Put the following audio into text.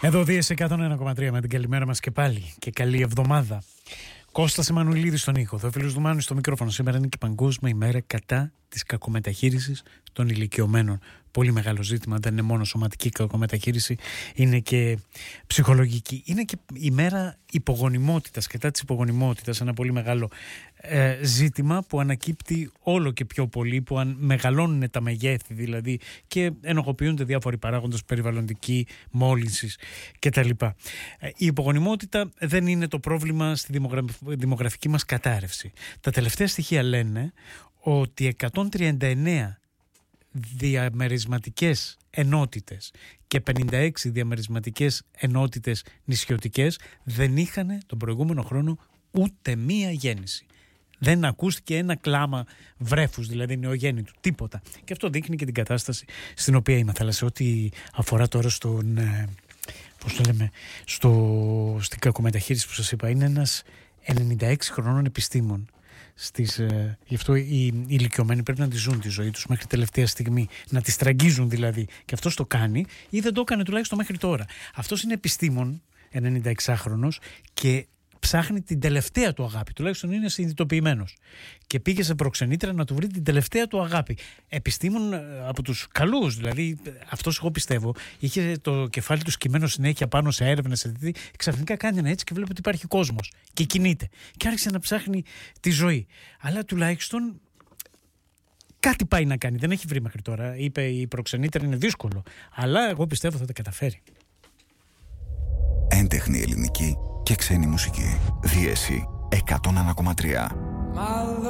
Εδώ Δίες 101,3 με την καλημέρα μας και πάλι και καλή εβδομάδα. Κώστας Εμμανουηλίδης στον ήχο, Θεόφιλος Δουμάνης στο μικρόφωνο. Σήμερα είναι και Παγκόσμια ημέρα κατά της κακομεταχείρισης των ηλικιωμένων. Πολύ μεγάλο ζήτημα, δεν είναι μόνο σωματική κακομεταχείριση, είναι και ψυχολογική. Είναι και η μέρα υπογονιμότητας, κατά της υπογονιμότητας, ένα πολύ μεγάλο ζήτημα που ανακύπτει όλο και πιο πολύ, που αν μεγαλώνουν τα μεγέθη δηλαδή και ενοχοποιούνται διάφοροι παράγοντες, περιβαλλοντική μόλυνση κτλ. Η υπογονιμότητα δεν είναι το πρόβλημα στη δημογραφική μας κατάρρευση. Τα τελευταία στοιχεία λένε ότι 139 διαμερισματικές ενότητες και 56 διαμερισματικές ενότητες νησιωτικές δεν είχαν τον προηγούμενο χρόνο ούτε μία γέννηση. Δεν ακούστηκε ένα κλάμα βρέφους, δηλαδή νεογέννητου, τίποτα. Και αυτό δείχνει και την κατάσταση στην οποία είμαστε. Αλλά σε ό,τι αφορά τώρα στον, στην κακομεταχείριση που σας είπα, είναι ένας 96 χρονών επιστήμον. Γι' αυτό οι ηλικιωμένοι πρέπει να τη ζουν τη ζωή τους μέχρι τελευταία στιγμή, να τη στραγγίζουν δηλαδή. Και αυτός το κάνει ή δεν το έκανε τουλάχιστον μέχρι τώρα. Αυτός είναι επιστήμον, 96χρονος, και ψάχνει την τελευταία του αγάπη, τουλάχιστον είναι συνειδητοποιημένος. Και πήγε σε προξενήτρια να του βρει την τελευταία του αγάπη. Επιστήμον από τους καλούς, δηλαδή αυτός εγώ πιστεύω, είχε το κεφάλι του σκυμμένο συνέχεια πάνω σε έρευνες, δηλαδή ξαφνικά κάνει ένα έτσι και βλέπει ότι υπάρχει κόσμος και κινείται. Και άρχισε να ψάχνει τη ζωή. Αλλά τουλάχιστον κάτι πάει να κάνει. Δεν έχει βρει μέχρι τώρα. Είπε η προξενήτρια είναι δύσκολο. Αλλά εγώ πιστεύω θα τα καταφέρει. Έντεχνη ελληνική και ξένη μουσική. Δίεση 101,3.